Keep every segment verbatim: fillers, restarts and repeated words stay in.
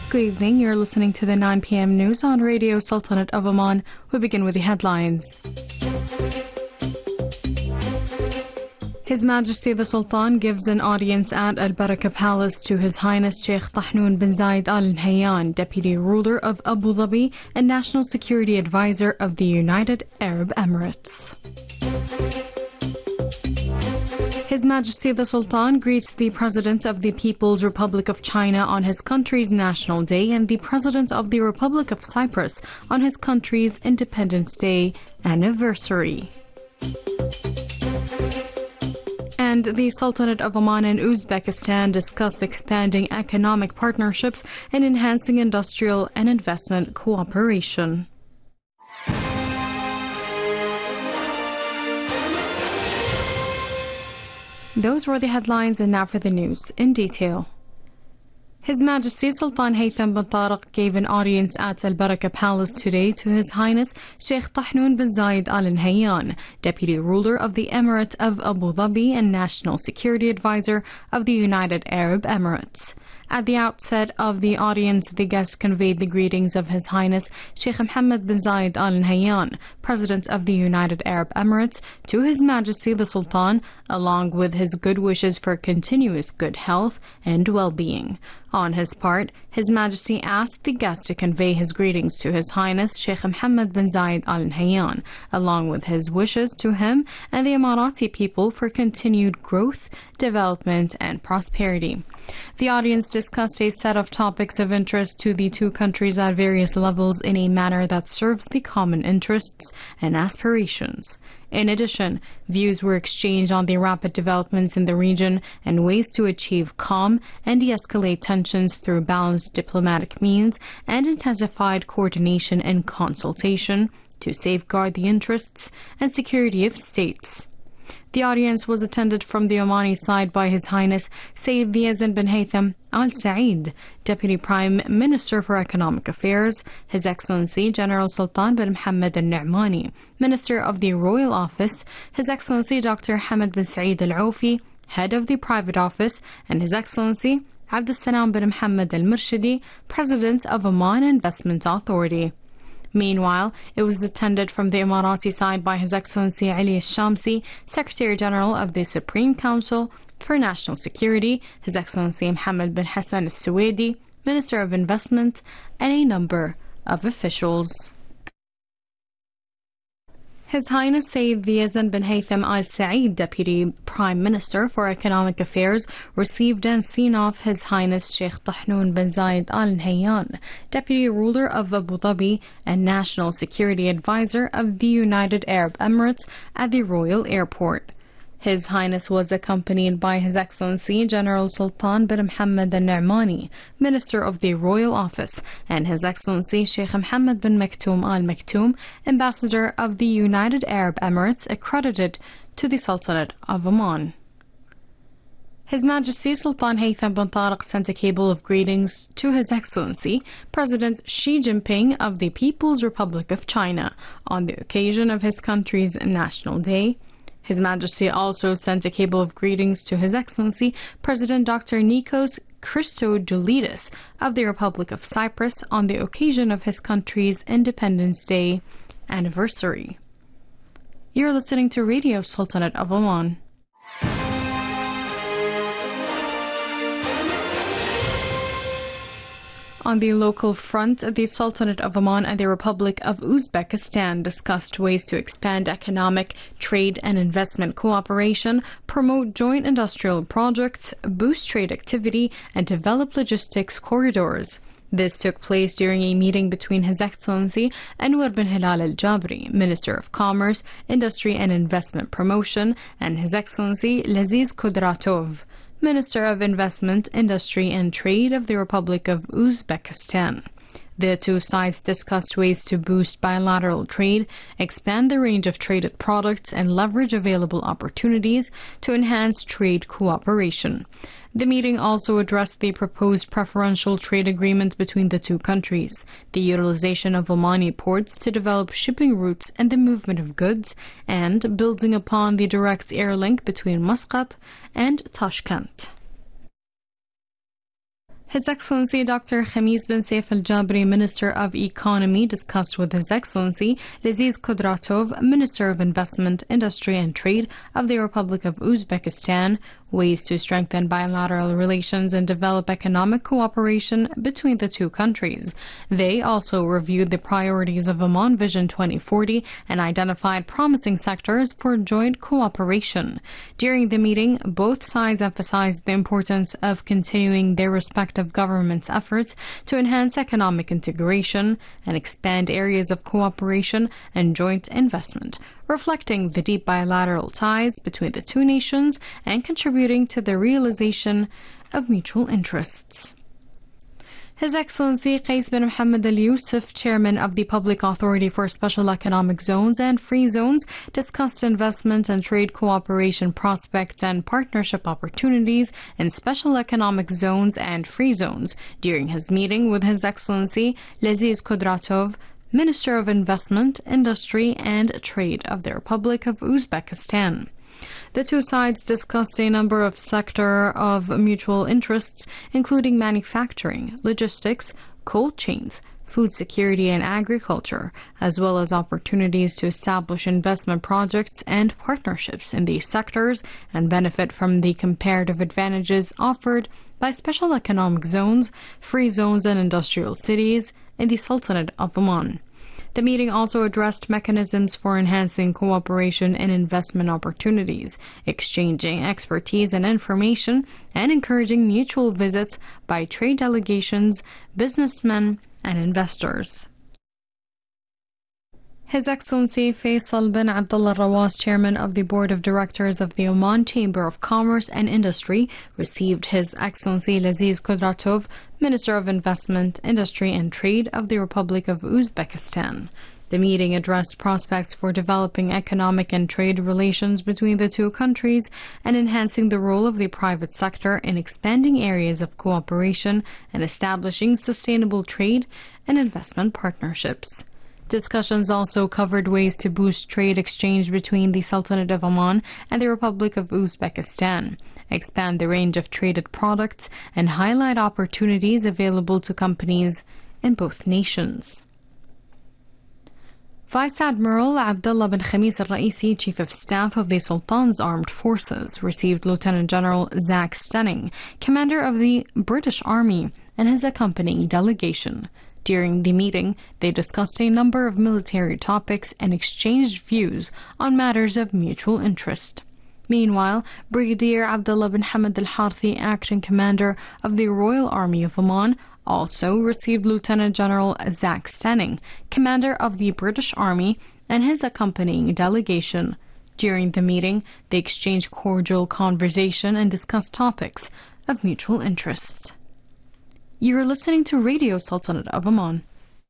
Good evening. You're listening to the nine p m news on Radio Sultanate of Oman. We begin with the headlines. His Majesty the Sultan gives an audience at Al Baraka Palace to His Highness Sheikh Tahnoon bin Zayed Al Nahyan, Deputy Ruler of Abu Dhabi and National Security Advisor of the United Arab Emirates. His Majesty the Sultan greets the President of the People's Republic of China on his country's National Day and the President of the Republic of Cyprus on his country's Independence Day anniversary. And the Sultanate of Oman and Uzbekistan discussed expanding economic partnerships and enhancing industrial and investment cooperation. Those were the headlines, and now for the news in detail. His Majesty Sultan Haytham bin Tariq gave an audience at Al Baraka Palace today to His Highness Sheikh Tahnoon bin Zayed Al Nahyan, Deputy Ruler of the Emirate of Abu Dhabi and National Security Advisor of the United Arab Emirates. At the outset of the audience, the guests conveyed the greetings of His Highness Sheikh Mohammed bin Zayed Al Nahyan, President of the United Arab Emirates, to His Majesty the Sultan, along with his good wishes for continuous good health and well-being. On his part, His Majesty asked the guests to convey his greetings to His Highness Sheikh Mohammed bin Zayed Al Nahyan, along with his wishes to him and the Emirati people for continued growth, development, and prosperity. The audience discussed a set of topics of interest to the two countries at various levels in a manner that serves the common interests and aspirations. In addition, views were exchanged on the rapid developments in the region and ways to achieve calm and de-escalate tensions through balanced diplomatic means and intensified coordination and consultation to safeguard the interests and security of states. The audience was attended from the Omani side by His Highness Sayyid Yazid bin Haytham Al Saeed, Deputy Prime Minister for Economic Affairs, His Excellency General Sultan bin Mohammed Al Nu'mani, Minister of the Royal Office, His Excellency Doctor Hamad bin Saeed Al Aufi, Head of the Private Office, and His Excellency Abdul Salam bin Mohammed Al Murshidi, President of Oman Investment Authority. Meanwhile, it was attended from the Emirati side by His Excellency Ali Al-Shamsi, Secretary General of the Supreme Council for National Security, His Excellency Mohammed bin Hassan Al-Suwaidi, Minister of Investment, and a number of officials. His Highness Sayyid Yazid bin Haytham Al Saeed, Deputy Prime Minister for Economic Affairs, received and seen off His Highness Sheikh Tahnoon bin Zayed Al Nahyan, Deputy Ruler of Abu Dhabi and National Security Advisor of the United Arab Emirates at the Royal Airport. His Highness was accompanied by His Excellency General Sultan bin Mohammed Al Nu'mani, Minister of the Royal Office, and His Excellency Sheikh Mohammed bin Maktoum Al Maktoum, Ambassador of the United Arab Emirates accredited to the Sultanate of Oman. His Majesty Sultan Haytham bin Tariq sent a cable of greetings to His Excellency President Xi Jinping of the People's Republic of China on the occasion of his country's National Day. His Majesty also sent a cable of greetings to His Excellency President Doctor Nikos Christodoulidis of the Republic of Cyprus on the occasion of his country's Independence Day anniversary. You're listening to Radio Sultanate of Oman. On the local front, the Sultanate of Oman and the Republic of Uzbekistan discussed ways to expand economic, trade, and investment cooperation, promote joint industrial projects, boost trade activity, and develop logistics corridors. This took place during a meeting between His Excellency Anwar bin Hilal Al Jabri, Minister of Commerce, Industry and Investment Promotion, and His Excellency Laziz Kudratov, Minister of Investment, Industry and Trade of the Republic of Uzbekistan. The two sides discussed ways to boost bilateral trade, expand the range of traded products, and leverage available opportunities to enhance trade cooperation. The meeting also addressed the proposed preferential trade agreement between the two countries, the utilization of Omani ports to develop shipping routes and the movement of goods, and building upon the direct air link between Muscat and Tashkent. His Excellency Doctor Khamis bin Saif Al Jabri, Minister of Economy, discussed with His Excellency Laziz Kudratov, Minister of Investment, Industry and Trade of the Republic of Uzbekistan, ways to strengthen bilateral relations and develop economic cooperation between the two countries. They also reviewed the priorities of Oman Vision twenty forty and identified promising sectors for joint cooperation. During the meeting, both sides emphasized the importance of continuing their respective governments' efforts to enhance economic integration and expand areas of cooperation and joint investment, reflecting the deep bilateral ties between the two nations and contributing to the realization of mutual interests. His Excellency Qais bin Mohammed Al Yusuf, Chairman of the Public Authority for Special Economic Zones and Free Zones, discussed investment and trade cooperation prospects and partnership opportunities in special economic zones and free zones during his meeting with His Excellency Laziz Kudratov, Minister of Investment, Industry and Trade of the Republic of Uzbekistan. The two sides discussed a number of sectors of mutual interests, including manufacturing, logistics, cold chains, food security and agriculture, as well as opportunities to establish investment projects and partnerships in these sectors and benefit from the comparative advantages offered by special economic zones, free zones and industrial cities in the Sultanate of Oman. The meeting also addressed mechanisms for enhancing cooperation and investment opportunities, exchanging expertise and information, and encouraging mutual visits by trade delegations, businessmen, and investors. His Excellency Faisal bin Abdullah Rawas, Chairman of the Board of Directors of the Oman Chamber of Commerce and Industry, received His Excellency Laziz Kudratov, Minister of Investment, Industry and Trade of the Republic of Uzbekistan. The meeting addressed prospects for developing economic and trade relations between the two countries and enhancing the role of the private sector in expanding areas of cooperation and establishing sustainable trade and investment partnerships. Discussions also covered ways to boost trade exchange between the Sultanate of Oman and the Republic of Uzbekistan, expand the range of traded products, and highlight opportunities available to companies in both nations. Vice Admiral Abdullah bin Khamis Al-Raisi, Chief of Staff of the Sultan's Armed Forces, received Lieutenant General Zach Stenning, Commander of the British Army, and his accompanying delegation. During the meeting, they discussed a number of military topics and exchanged views on matters of mutual interest. Meanwhile, Brigadier Abdullah bin Hamad Al-Harthi, Acting Commander of the Royal Army of Oman, also received Lieutenant General Zach Stenning, Commander of the British Army, and his accompanying delegation. During the meeting, they exchanged cordial conversation and discussed topics of mutual interest. You are listening to Radio Sultanate of Oman.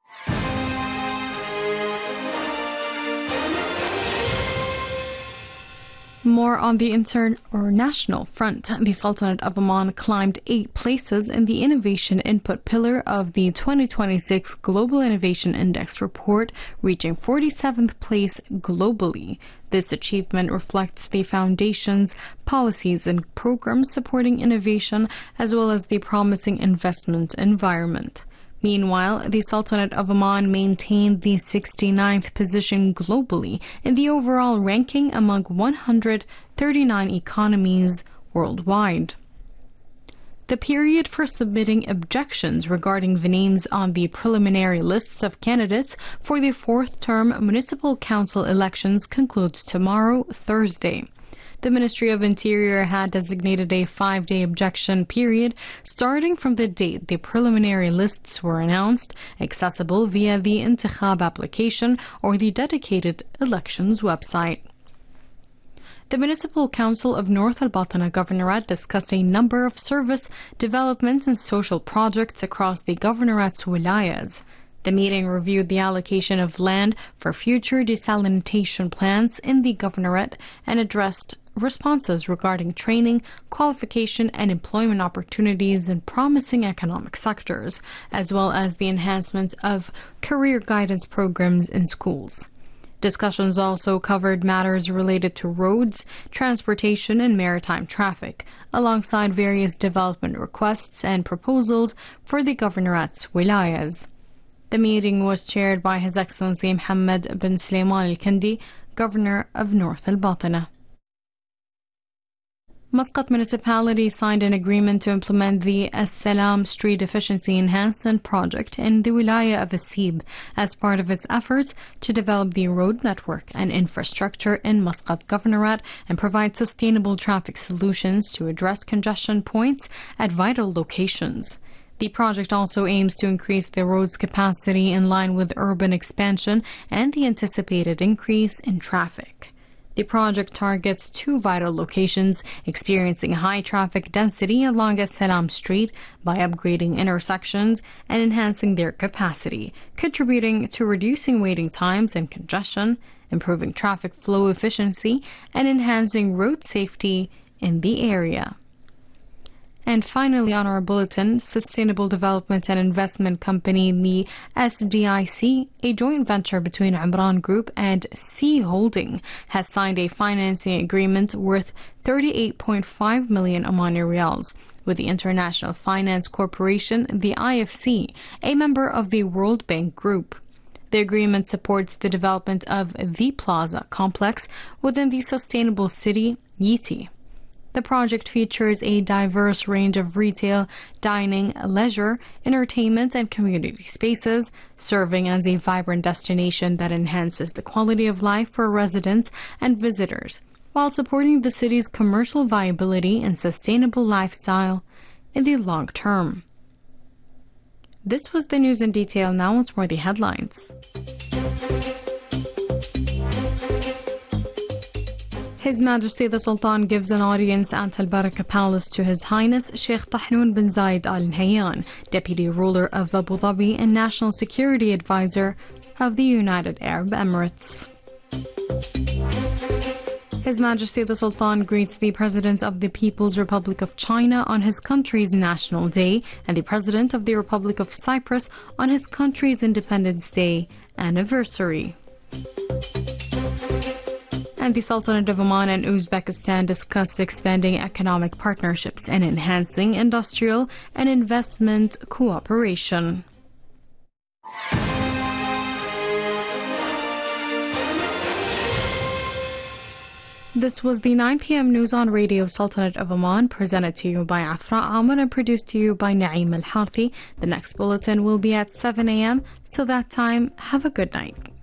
More on the international front, the Sultanate of Oman climbed eight places in the Innovation Input pillar of the twenty twenty-six Global Innovation Index report, reaching forty-seventh place globally. This achievement reflects the foundation's policies and programs supporting innovation, as well as the promising investment environment. Meanwhile, the Sultanate of Oman maintained the sixty-ninth position globally in the overall ranking among one hundred thirty-nine economies worldwide. The period for submitting objections regarding the names on the preliminary lists of candidates for the fourth-term municipal council elections concludes tomorrow, Thursday. The Ministry of Interior had designated a five-day objection period starting from the date the preliminary lists were announced, accessible via the Intikhab application or the dedicated elections website. The Municipal Council of North Al-Batana Governorate discussed a number of service, development and social projects across the Governorate's wilayas. The meeting reviewed the allocation of land for future desalination plants in the Governorate and addressed responses regarding training, qualification, and employment opportunities in promising economic sectors, as well as the enhancement of career guidance programs in schools. Discussions also covered matters related to roads, transportation, and maritime traffic, alongside various development requests and proposals for the governorate's wilayas. The meeting was chaired by His Excellency Mohammed bin Sulaiman Al-Kindi, Governor of North Al-Batina. Muscat municipality signed an agreement to implement the As-Salam Street Efficiency Enhancement Project in the Wilaya of Asib as part of its efforts to develop the road network and infrastructure in Muscat Governorate and provide sustainable traffic solutions to address congestion points at vital locations. The project also aims to increase the road's capacity in line with urban expansion and the anticipated increase in traffic. The project targets two vital locations experiencing high traffic density along As-Salam Street by upgrading intersections and enhancing their capacity, contributing to reducing waiting times and congestion, improving traffic flow efficiency, and enhancing road safety in the area. And finally, on our bulletin, Sustainable Development and Investment Company, the S D I C, a joint venture between Umran Group and Sea Holding, has signed a financing agreement worth thirty-eight point five million Omani Riyals with the International Finance Corporation, the I F C, a member of the World Bank Group. The agreement supports the development of the Plaza complex within the sustainable city, Yiti. The project features a diverse range of retail, dining, leisure, entertainment, and community spaces, serving as a vibrant destination that enhances the quality of life for residents and visitors, while supporting the city's commercial viability and sustainable lifestyle in the long term. This was the news in detail. Now once more the headlines. His Majesty the Sultan gives an audience at Al Baraka Palace to His Highness Sheikh Tahnoon bin Zayed Al Nahyan, Deputy Ruler of Abu Dhabi and National Security Advisor of the United Arab Emirates. His Majesty the Sultan greets the President of the People's Republic of China on his country's National Day and the President of the Republic of Cyprus on his country's Independence Day anniversary. And the Sultanate of Oman and Uzbekistan discussed expanding economic partnerships and enhancing industrial and investment cooperation. This was the nine p m news on Radio Sultanate of Oman, presented to you by Afra Amar and produced to you by Naeem Al Harthi. The next bulletin will be at seven a m Till that time, have a good night.